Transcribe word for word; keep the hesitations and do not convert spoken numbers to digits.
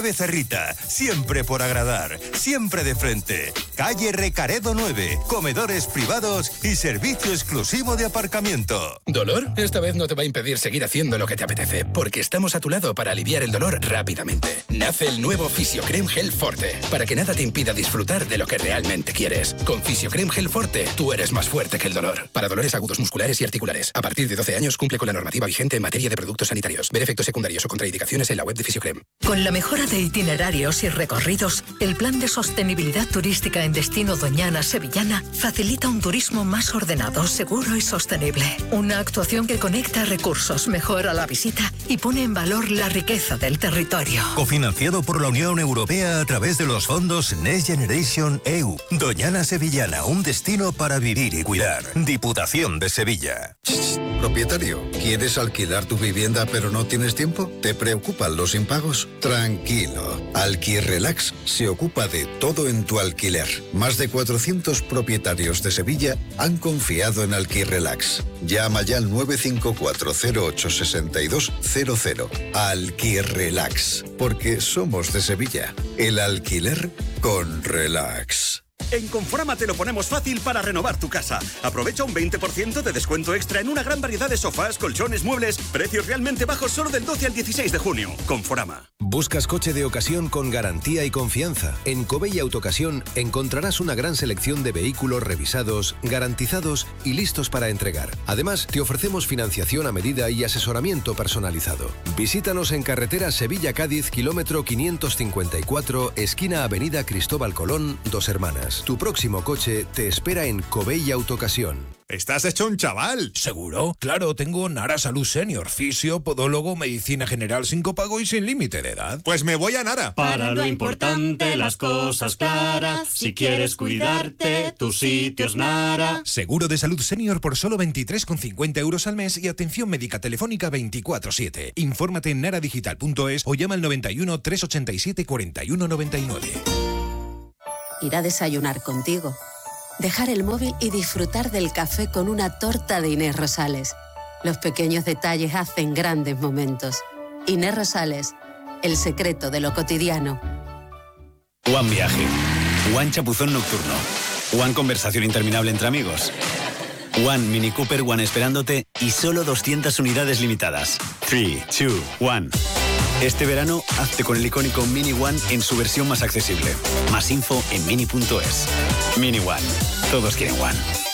Becerrita, siempre por agradar, siempre de frente. Calle Recaredo nueve, comedores privados y servicio exclusivo de aparcamiento. ¿Dolor? Esta vez no te va a impedir seguir haciendo lo que te apetece, porque estamos a tu lado para aliviar el dolor rápidamente. Nace el nuevo Fisiocrem Gel Forte, para que nada te impida disfrutar de lo que realmente quieres. Con Fisiocrem Gel Forte, tú eres más fuerte que el dolor. Para dolores agudos musculares y articulares. A partir de doce años cumple con la normativa vigente en materia de productos sanitarios. Ver efectos secundarios o contraindicaciones en la web de Fisiocrem. Con la mejora de itinerarios y recorridos, el Plan de Sostenibilidad Turística en Destino Doñana Sevillana facilita un turismo más ordenado, seguro y sostenible. Una actuación que conecta recursos, mejora la visita y pone en valor la riqueza del territorio. Cofinanciado por la Unión Europea a través de los fondos Next Generation E U. Doñana Sevillana, un destino para vivir y cuidar. Diputación de Sevilla. Propietario, ¿quieres alquilar tu vivienda pero no tienes tiempo? ¿Te preocupan los impagos? Tranquilo. Alquirrelax se ocupa de todo en tu alquiler. Más de cuatrocientos propietarios de Sevilla han confiado en Alquirrelax. Llama ya al nueve cinco cuatro cero ocho seis dos cero cero. Alquirrelax, porque somos de Sevilla. El alquiler con relax. En Conforama te lo ponemos fácil para renovar tu casa. Aprovecha un veinte por ciento de descuento extra en una gran variedad de sofás, colchones, muebles, precios realmente bajos solo del doce al dieciséis de junio. Conforama. ¿Buscas coche de ocasión con garantía y confianza? En Covey Autocasión encontrarás una gran selección de vehículos revisados, garantizados y listos para entregar. Además, te ofrecemos financiación a medida y asesoramiento personalizado. Visítanos en carretera Sevilla-Cádiz, kilómetro quinientos cincuenta y cuatro, esquina Avenida Cristóbal Colón, Dos Hermanas. Tu próximo coche te espera en Covey Autocasión. ¿Estás hecho un chaval? ¿Seguro? Claro, tengo Nara Salud Senior, fisio, podólogo, medicina general sin copago y sin límite de edad. Pues me voy a Nara. Para lo importante, las cosas claras. Si quieres cuidarte, tu sitio es Nara. Seguro de salud senior por solo veintitrés con cincuenta euros al mes y atención médica telefónica veinticuatro siete. Infórmate en naradigital punto es o llama al noventa y uno, trescientos ochenta y siete, cuarenta y uno noventa y nueve. Ir a desayunar contigo. Dejar el móvil y disfrutar del café con una torta de Inés Rosales. Los pequeños detalles hacen grandes momentos. Inés Rosales, el secreto de lo cotidiano. One Viaje. One Chapuzón nocturno. One Conversación interminable entre amigos. One Mini Cooper One esperándote y solo doscientas unidades limitadas. three, two, one. Este verano, hazte con el icónico Mini One en su versión más accesible. Más info en mini punto es. Mini One. Todos quieren One.